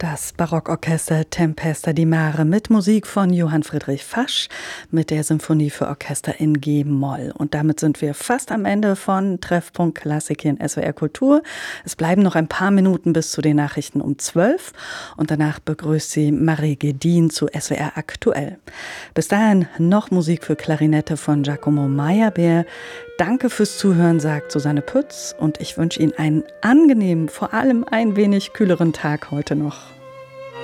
Das Barockorchester Tempesta di Mare mit Musik von Johann Friedrich Fasch mit der Symphonie für Orchester in G-Moll. Und damit sind wir fast am Ende von Treffpunkt Klassik hier in SWR Kultur. Es bleiben noch ein paar Minuten bis zu den Nachrichten um 12 und danach begrüßt sie Marie Gedin zu SWR Aktuell. Bis dahin noch Musik für Klarinette von Giacomo Meyerbeer. Danke fürs Zuhören, sagt Susanne Pütz, und ich wünsche Ihnen einen angenehmen, vor allem ein wenig kühleren Tag heute noch.